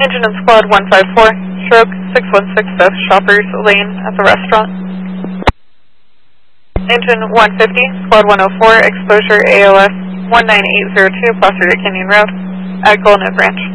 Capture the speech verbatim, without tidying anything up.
Engine and Squad one five four, stroke six one six South Shoppers Lane at the restaurant. Engine one fifty, Squad one oh four, exposure A L S one nine eight zero two, Placer Canyon Road at Golden Branch.